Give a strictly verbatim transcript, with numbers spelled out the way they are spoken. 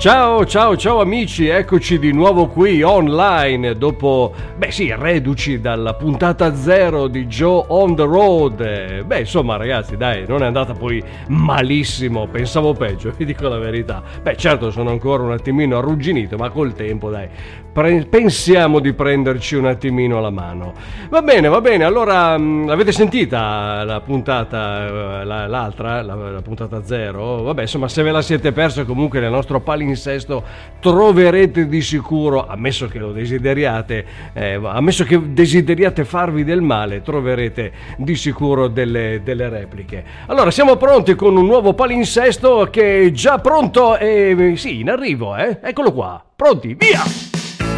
Ciao, ciao, ciao amici, eccoci di nuovo qui online dopo, beh sì, reduci dalla puntata zero di Joe on the Road. Beh, insomma ragazzi, dai, non è andata poi malissimo, pensavo peggio, vi dico la verità. Beh, certo, sono ancora un attimino arrugginito, ma col tempo, dai, pre- pensiamo di prenderci un attimino la mano. Va bene, va bene, allora mh, l'avete sentita la puntata, la, l'altra, la, la puntata zero? Vabbè, insomma, se ve la siete persa comunque nel nostro palinsesto troverete di sicuro, ammesso che lo desideriate, eh, ammesso che desideriate farvi del male, troverete di sicuro delle, delle repliche. Allora, siamo pronti con un nuovo palinsesto che è già pronto e sì, in arrivo, eh? Eccolo qua, pronti, via!